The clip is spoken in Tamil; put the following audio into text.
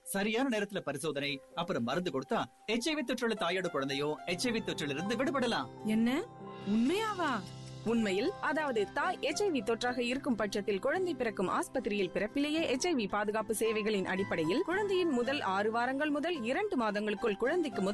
சரியான நேரத்துல பரிசோதனை அப்புறம் மருந்து கொடுத்தா HIV தொற்றுள்ள தாயோட குழந்தையும் HIV தொற்றிலிருந்து இருந்து விடுபடலாம். என்ன உண்மையாவா? உண்மையில், அதாவது தாய் HIV தொற்றாக இருக்கும் பட்சத்தில் குழந்தை பிறக்கும் ஆஸ்பத்திரியில் பிறப்பிலேயே HIV பாதுகாப்பு சேவைகளின் அடிப்படையில் குழந்தையின் முதல் 6 வாரங்கள் முதல் 2 மாதங்களுக்குள் குழந்தைக்கு